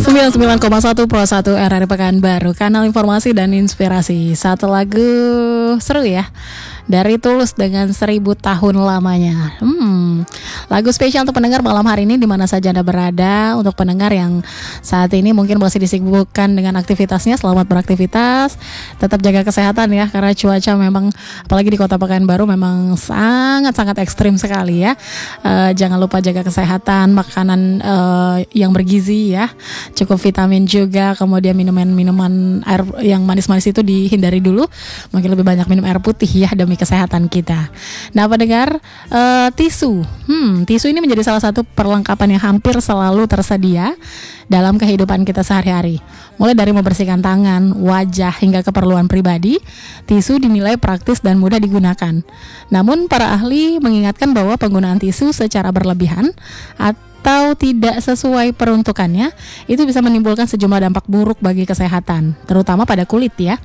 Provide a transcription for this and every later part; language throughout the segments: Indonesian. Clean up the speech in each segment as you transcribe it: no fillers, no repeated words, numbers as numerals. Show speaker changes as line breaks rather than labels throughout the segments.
99,1 Pro 1 RRI Pekanbaru, kanal informasi dan inspirasi. Satu lagu seru ya, dari Tulus dengan 1000 tahun lamanya. Lagu spesial untuk pendengar malam hari ini di mana saja Anda berada. Untuk pendengar yang saat ini mungkin masih disibukkan dengan aktivitasnya, selamat beraktivitas. Tetap jaga kesehatan ya, karena cuaca memang apalagi di Kota Pekanbaru memang sangat-sangat ekstrim sekali ya. Jangan lupa jaga kesehatan, makanan yang bergizi ya, cukup vitamin juga. Kemudian minuman air yang manis-manis itu dihindari dulu. Mungkin lebih banyak minum air putih ya demi kesehatan kita. Nah pendengar, tisu tisu ini menjadi salah satu perlengkapan yang hampir selalu tersedia dalam kehidupan kita sehari-hari. Mulai dari membersihkan tangan, wajah, hingga keperluan pribadi, tisu dinilai praktis dan mudah digunakan. Namun para ahli mengingatkan bahwa penggunaan tisu secara berlebihan atau tidak sesuai peruntukannya itu bisa menimbulkan sejumlah dampak buruk bagi kesehatan, terutama pada kulit ya.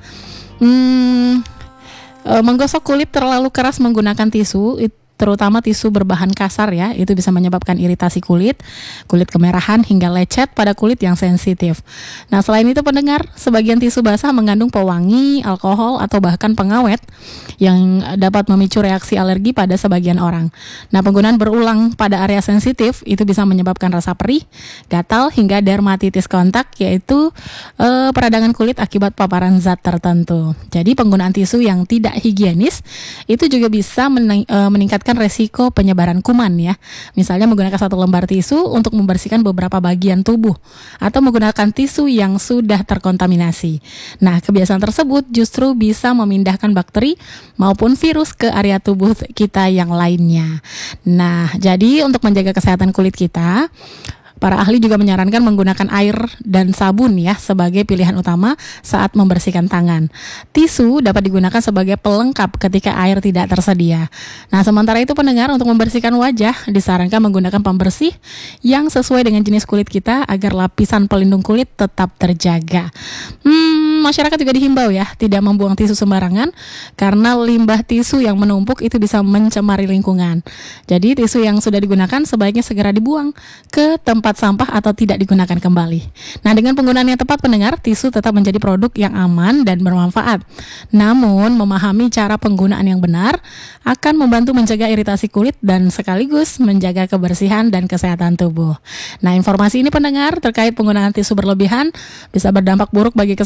Menggosok kulit terlalu keras menggunakan tisu, terutama tisu berbahan kasar ya, itu bisa menyebabkan iritasi kulit kemerahan hingga lecet pada kulit yang sensitif. Nah selain itu pendengar, sebagian tisu basah mengandung pewangi, alkohol, atau bahkan pengawet yang dapat memicu reaksi alergi pada sebagian orang. Nah penggunaan berulang pada area sensitif itu bisa menyebabkan rasa perih, gatal, hingga dermatitis kontak, yaitu peradangan kulit akibat paparan zat tertentu. Jadi penggunaan tisu yang tidak higienis itu juga bisa meningkatkan resiko penyebaran kuman ya. Misalnya menggunakan satu lembar tisu untuk membersihkan beberapa bagian tubuh, atau menggunakan tisu yang sudah terkontaminasi. Nah, kebiasaan tersebut justru bisa memindahkan bakteri maupun virus ke area tubuh kita yang lainnya. Nah, jadi untuk menjaga kesehatan kulit kita, para ahli juga menyarankan menggunakan air dan sabun ya sebagai pilihan utama saat membersihkan tangan. Tisu dapat digunakan sebagai pelengkap ketika air tidak tersedia. Nah, sementara itu pendengar, untuk membersihkan wajah disarankan menggunakan pembersih yang sesuai dengan jenis kulit kita agar lapisan pelindung kulit tetap terjaga. Masyarakat juga dihimbau ya tidak membuang tisu sembarangan, karena limbah tisu yang menumpuk itu bisa mencemari lingkungan. Jadi tisu yang sudah digunakan sebaiknya segera dibuang ke tempat sampah atau tidak digunakan kembali. Nah dengan penggunaan yang tepat pendengar, tisu tetap menjadi produk yang aman dan bermanfaat. Namun memahami cara penggunaan yang benar akan membantu mencegah iritasi kulit dan sekaligus menjaga kebersihan dan kesehatan tubuh. Nah informasi ini pendengar terkait penggunaan tisu berlebihan bisa berdampak buruk bagi kesehatan